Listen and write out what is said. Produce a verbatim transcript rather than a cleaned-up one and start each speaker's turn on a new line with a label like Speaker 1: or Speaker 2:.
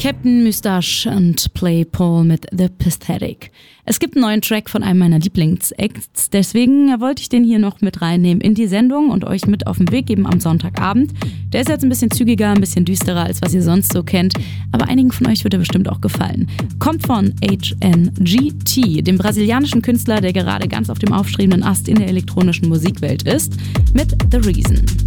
Speaker 1: Captain Moustache und Play Paul mit The Pathetic. Es gibt einen neuen Track von einem meiner Lieblingsacts, deswegen wollte ich den hier noch mit reinnehmen in die Sendung und euch mit auf den Weg geben am Sonntagabend. Der ist jetzt ein bisschen zügiger, ein bisschen düsterer, als was ihr sonst so kennt, aber einigen von euch wird er bestimmt auch gefallen. Kommt von H N G T, dem brasilianischen Künstler, der gerade ganz auf dem aufstrebenden Ast in der elektronischen Musikwelt ist, mit The Reason.